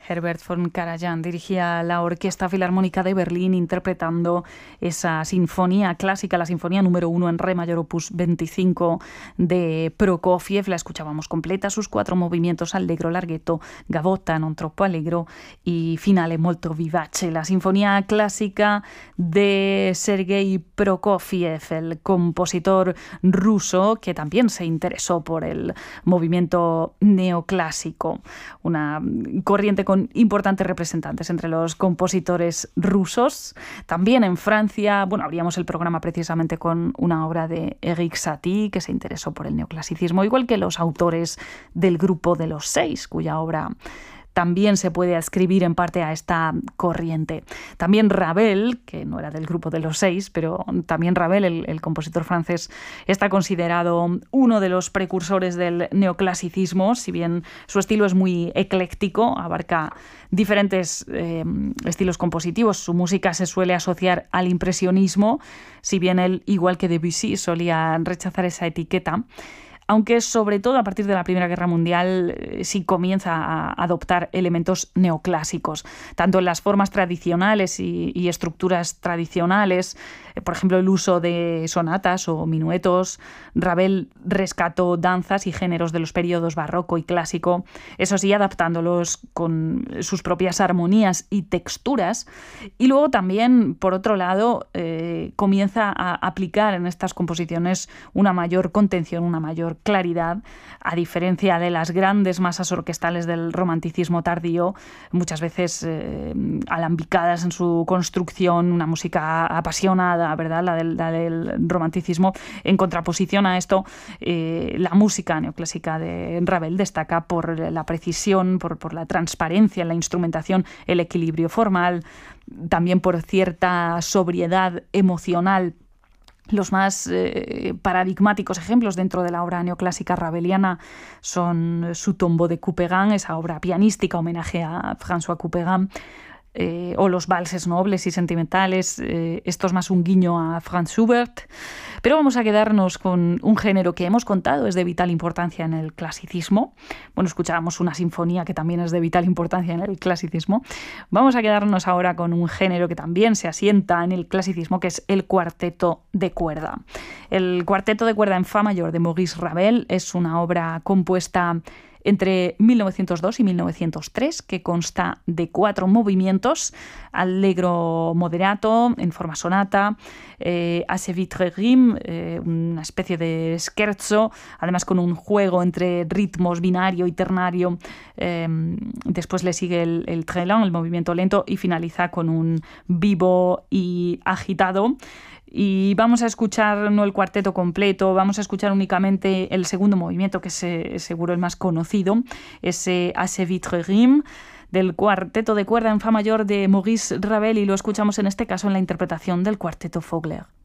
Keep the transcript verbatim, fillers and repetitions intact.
Herbert von Karajan dirigía la Orquesta Filarmónica de Berlín interpretando esa sinfonía clásica, la sinfonía número uno en re mayor opus veinticinco de Prokofiev. La escuchábamos completa, sus cuatro movimientos allegro, larghetto, gavotta, non troppo allegro y finale molto vivace. La sinfonía clásica de Sergei Prokofiev, el compositor ruso que también se interesó por el movimiento neoclásico, una corriente con importantes representantes entre los compositores rusos. También en Francia, bueno, abríamos el programa precisamente con una obra de Erik Satie, que se interesó por el neoclasicismo, igual que los autores del Grupo de los Seis, cuya obra también se puede adscribir en parte a esta corriente. También Ravel, que no era del Grupo de los Seis, pero también Ravel, el, el compositor francés, está considerado uno de los precursores del neoclasicismo, si bien su estilo es muy ecléctico, abarca diferentes eh, estilos compositivos. Su música se suele asociar al impresionismo, si bien él, igual que Debussy, solía rechazar esa etiqueta, aunque sobre todo a partir de la Primera Guerra Mundial eh, sí comienza a adoptar elementos neoclásicos, tanto en las formas tradicionales y, y estructuras tradicionales, eh, por ejemplo el uso de sonatas o minuetos. Ravel rescató danzas y géneros de los periodos barroco y clásico, eso sí, adaptándolos con sus propias armonías y texturas, y luego también, por otro lado, eh, comienza a aplicar en estas composiciones una mayor contención, una mayor claridad, a diferencia de las grandes masas orquestales del romanticismo tardío, muchas veces eh, alambicadas en su construcción, una música apasionada, ¿verdad?, la del, la del romanticismo. En contraposición a esto, eh, la música neoclásica de Ravel destaca por la precisión, por, por la transparencia en la instrumentación, el equilibrio formal, también por cierta sobriedad emocional. Los más eh, paradigmáticos ejemplos dentro de la obra neoclásica raveliana son su Tombeau de Couperin, esa obra pianística homenaje a François Couperin, eh, o los valses nobles y sentimentales. Eh, esto es más un guiño a Franz Schubert. Pero vamos a quedarnos con un género que hemos contado es de vital importancia en el clasicismo. Bueno, escuchábamos una sinfonía que también es de vital importancia en el clasicismo. Vamos a quedarnos ahora con un género que también se asienta en el clasicismo, que es el cuarteto de cuerda. El cuarteto de cuerda en fa mayor de Maurice Ravel es una obra compuesta entre mil novecientos dos y mil novecientos tres, que consta de cuatro movimientos: allegro moderato en forma sonata, eh, assez vite rime, eh, una especie de scherzo, además con un juego entre ritmos binario y ternario. Eh, después le sigue el, el très lent, el movimiento lento, y finaliza con un vivo y agitado. Y vamos a escuchar no el cuarteto completo, vamos a escuchar únicamente el segundo movimiento, que es eh, seguro el más conocido, ese assez vite rime del cuarteto de cuerda en fa mayor de Maurice Ravel, y lo escuchamos en este caso en la interpretación del cuarteto Vogler.